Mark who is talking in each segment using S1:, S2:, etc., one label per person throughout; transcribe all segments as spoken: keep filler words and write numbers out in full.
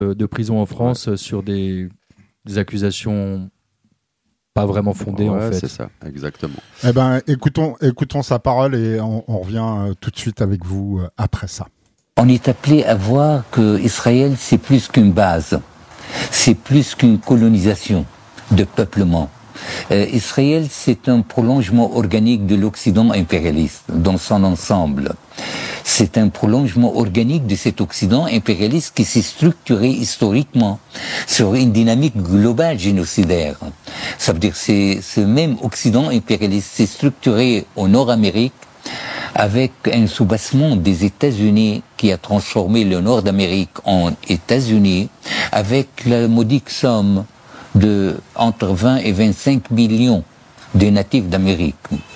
S1: de prison en France ouais. sur des, des accusations pas vraiment fondées
S2: ouais,
S1: en fait.
S2: C'est ça, exactement.
S3: Eh ben, écoutons, écoutons sa parole et on, on revient tout de suite avec vous après ça.
S4: On est appelé à voir que Israël, c'est plus qu'une base, c'est plus qu'une colonisation de peuplement. Euh, Israël, c'est un prolongement organique de l'Occident impérialiste dans son ensemble. C'est un prolongement organique de cet Occident impérialiste qui s'est structuré historiquement sur une dynamique globale génocidaire. Ça veut dire que ce même Occident impérialiste s'est structuré au Nord-Amérique avec un soubassement des États-Unis qui a transformé le Nord d'Amérique en États-Unis, avec la modique somme de entre vingt et vingt-cinq millions de natifs d'Amérique.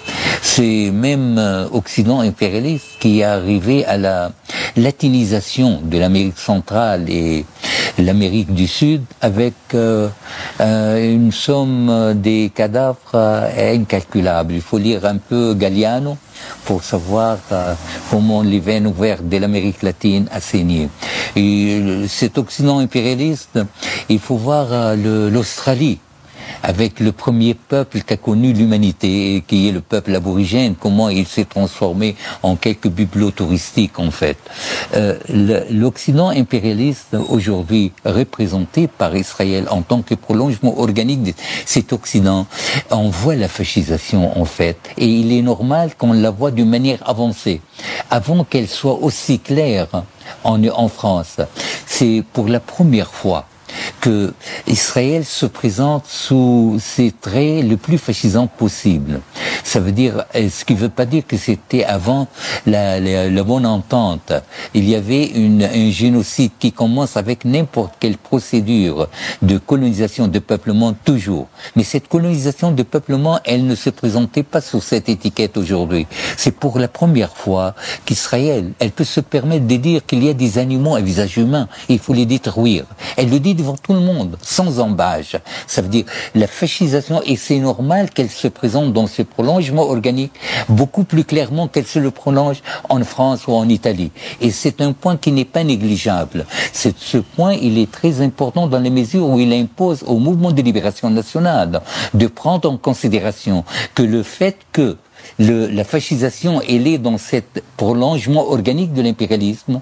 S4: C'est même euh, Occident impérialiste qui est arrivé à la latinisation de l'Amérique centrale et l'Amérique du Sud avec euh, euh, une somme des cadavres euh, incalculable. Il faut lire un peu Galliano pour savoir euh, comment les veines ouvertes de l'Amérique latine a saigné. Et euh, cet Occident impérialiste, il faut voir euh, le, l'Australie, avec le premier peuple qu'a connu l'humanité, qui est le peuple aborigène, comment il s'est transformé en quelques bibelots touristiques en fait. Euh, le, L'Occident impérialiste aujourd'hui représenté par Israël en tant que prolongement organique de cet Occident, on voit la fascisation en fait, et il est normal qu'on la voit d'une manière avancée, avant qu'elle soit aussi claire en, en France. C'est pour la première fois que Israël se présente sous ses traits le plus fascisants possible. Ça veut dire, ce qui ne veut pas dire que c'était avant la, la, la bonne entente. Il y avait une, un génocide qui commence avec n'importe quelle procédure de colonisation, de peuplement, toujours. Mais cette colonisation de peuplement, elle ne se présentait pas sous cette étiquette aujourd'hui. C'est pour la première fois qu'Israël, elle peut se permettre de dire qu'il y a des animaux à visage humain, et il faut les détruire. Elle le dit devant tout le monde, sans embâche. Ça veut dire la fascisation, et c'est normal qu'elle se présente dans ce prolongement organique beaucoup plus clairement qu'elle se le prolonge en France ou en Italie. Et c'est un point qui n'est pas négligeable. C'est, ce point, il est très important dans les mesures où il impose au mouvement de libération nationale de prendre en considération que le fait que le, la fascisation, elle est dans ce prolongement organique de l'impérialisme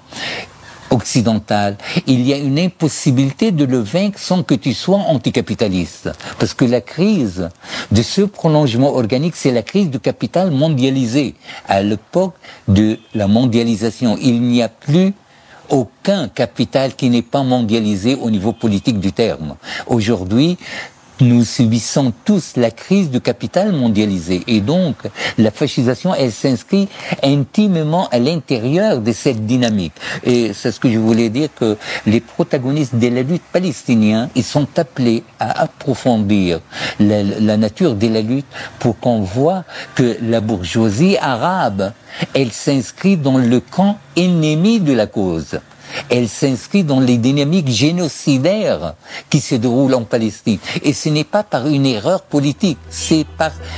S4: occidental, il y a une impossibilité de le vaincre sans que tu sois anticapitaliste. Parce que la crise de ce prolongement organique, c'est la crise du capital mondialisé. À l'époque de la mondialisation, il n'y a plus aucun capital qui n'est pas mondialisé au niveau politique du terme. Aujourd'hui, nous subissons tous la crise du capital mondialisé, et donc la fascisation, elle s'inscrit intimement à l'intérieur de cette dynamique. Et c'est ce que je voulais dire, que les protagonistes de la lutte palestinienne, ils sont appelés à approfondir la, la nature de la lutte pour qu'on voit que la bourgeoisie arabe, elle s'inscrit dans le camp ennemi de la cause. Elle s'inscrit dans les dynamiques génocidaires qui se déroulent en Palestine. Et ce n'est pas par une erreur politique, c'est par